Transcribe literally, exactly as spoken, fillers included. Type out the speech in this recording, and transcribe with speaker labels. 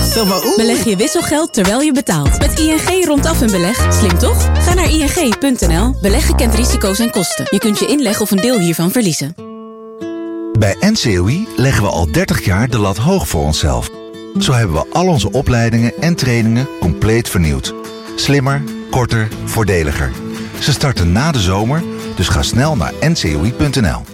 Speaker 1: Zeg maar, oeh.
Speaker 2: Beleg je wisselgeld terwijl je betaalt. Met I N G rondaf en beleg. Slim toch? Ga naar I N G punt N L. Beleggen kent risico's en kosten. Je kunt je inleg of een deel hiervan verliezen.
Speaker 3: Bij N C O I leggen we al dertig jaar de lat hoog voor onszelf. Zo hebben we al onze opleidingen en trainingen compleet vernieuwd. Slimmer, korter, voordeliger. Ze starten na de zomer, dus ga snel naar N C O I punt N L.